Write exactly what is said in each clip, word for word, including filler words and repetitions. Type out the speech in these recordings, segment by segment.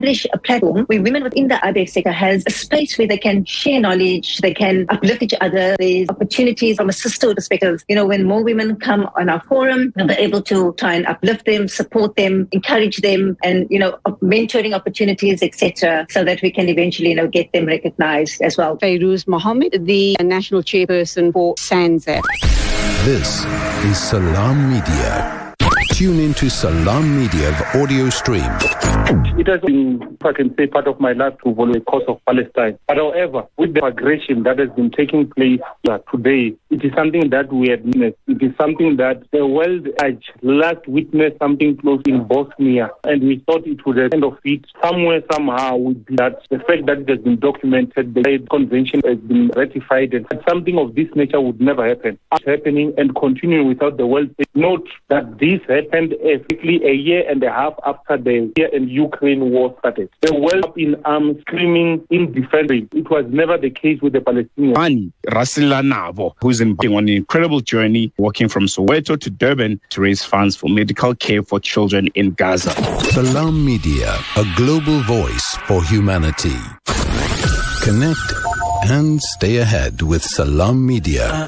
a platform where women within the I B F sector has a space where they can share knowledge, they can uplift each other. There's opportunities from a sisterhood perspective. You know, when more women come on our forum, we'll be able to try and uplift them, support them, encourage them, and, you know, mentoring opportunities, et cetera, so that we can eventually, you know, get them recognized as well. Fayrouz Mohammed, the national chairperson for SANZAP. This is Salam Media. Tune into Salam Media audio stream. It has been, if I can say, part of my life to follow the cause of Palestine. But however, with the aggression that has been taking place uh, today, it is something that we have witnessed. It is something that the world has last witnessed something close in Bosnia, and we thought it would end of it somewhere, somehow, would be that the fact that it has been documented, the convention has been ratified, and something of this nature would never happen. It's happening and continuing without the world. Note that this happened exactly a year and a half after the year and Ukraine war started. The world up in arms, screaming in defense. It was never the case with the Palestinians. Ani Rasila Navo, who's on an incredible journey, walking from Soweto to Durban to raise funds for medical care for children in Gaza. Salam Media, a global voice for humanity. Connect and stay ahead with Salam Media.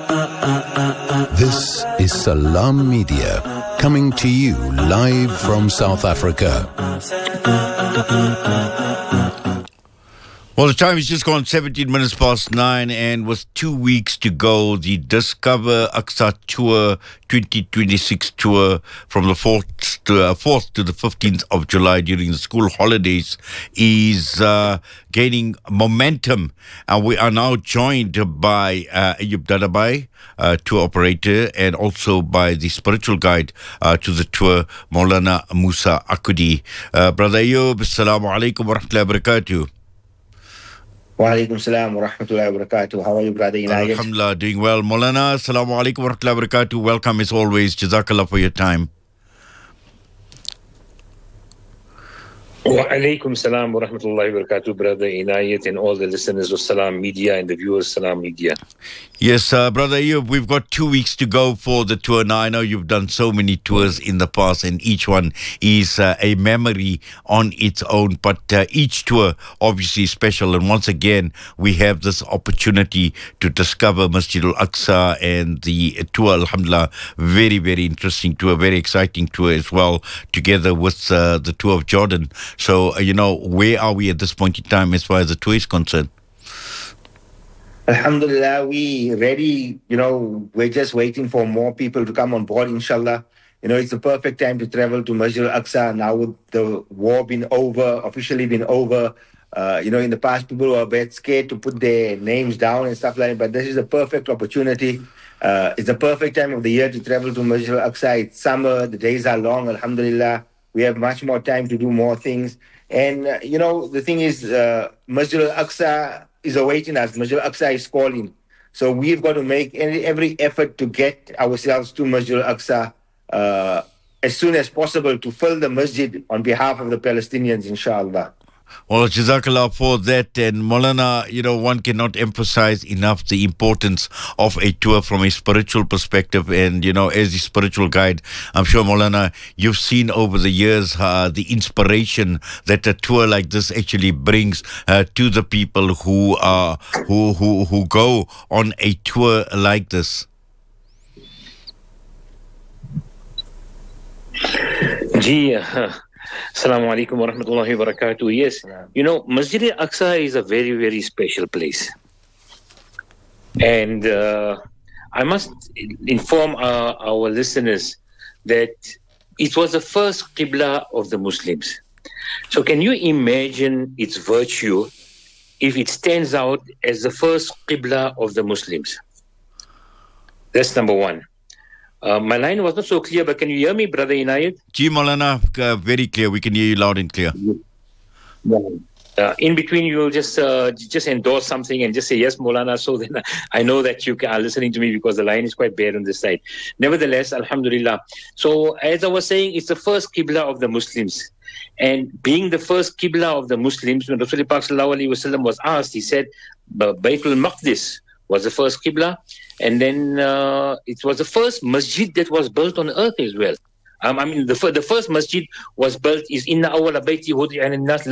This is Salam Media, coming to you live from South Africa. Well, the time is just gone seventeen minutes past nine, and with two weeks to go, the Discover Aqsa Tour twenty twenty-six tour from the fourth to, uh, fourth to the fifteenth of July during the school holidays is uh, gaining momentum. And we are now joined by uh, Ayub Dadabai, uh, tour operator, and also by the spiritual guide uh, to the tour, Maulana Musa Akudi. Uh, Brother Ayub, assalamu alaikum wa rahmatullahi wa barakatuh. Wa alaikum salam wa rahmatullahi wa barakatuh. How are you, Brother Inayat? Alhamdulillah, doing well. Maulana, assalamu alaikum wa rahmatullahi wa barakatuh. Welcome as always. Jazakallah for your time. Wa alaikum salam wa rahmatullahi wa barakatuh, Brother Inayat, and all the listeners of Salam Media and the viewers of Salam Media. Yes, uh, Brother Ayub, we've got two weeks to go for the tour. Now, I know you've done so many tours in the past, and each one is uh, a memory on its own, but uh, each tour obviously is special. And once again, we have this opportunity to discover Masjid al-Aqsa and the tour, alhamdulillah, very, very interesting tour, very exciting tour as well, together with uh, the tour of Jordan. So, uh, you know, where are we at this point in time as far as the tour is concerned? Alhamdulillah, we ready, you know, we're just waiting for more people to come on board, inshallah. You know, it's the perfect time to travel to Masjid al-Aqsa now with the war being over, officially been over. Uh, you know, in the past, people were a bit scared to put their names down and stuff like that, but this is the perfect opportunity. Uh, it's the perfect time of the year to travel to Masjid al-Aqsa. It's summer, the days are long, alhamdulillah. We have much more time to do more things. And, uh, you know, the thing is, uh, Masjid al-Aqsa is awaiting us. Masjid al-Aqsa is calling. So we've got to make any, every effort to get ourselves to Masjid al-Aqsa uh, as soon as possible to fill the masjid on behalf of the Palestinians, inshallah. Well, Jazakallah for that. And Maulana, you know, one cannot emphasize enough the importance of a tour from a spiritual perspective. And, you know, as a spiritual guide, I'm sure, Maulana, you've seen over the years uh, the inspiration that a tour like this actually brings uh, to the people who, uh, who, who, who go on a tour like this. Gee, uh, Assalamu alaikum wa rahmatullahi wa barakatuh. Yes, you know, Masjid al-Aqsa is a very, very special place. And uh, I must inform our, our listeners that it was the first Qibla of the Muslims. So can you imagine its virtue if it stands out as the first Qibla of the Muslims? That's number one. Uh, my line was not so clear, but can you hear me, Brother Inayat? Ji Maulana, uh, very clear. We can hear you loud and clear. Uh, in between, you will just uh, just endorse something and just say, yes, Maulana, so then I know that you are listening to me because the line is quite bad on this side. Nevertheless, Alhamdulillah. So, as I was saying, it's the first Qibla of the Muslims. And being the first Qibla of the Muslims, when Rasulullah Sallallahu Alaihi Wasallam was asked, he said, Baytul Maqdis was the first Qibla. And then uh, it was the first masjid that was built on earth as well. Um, I mean, the, the first masjid was built is Inna awwala bayti wudi'a lin-nas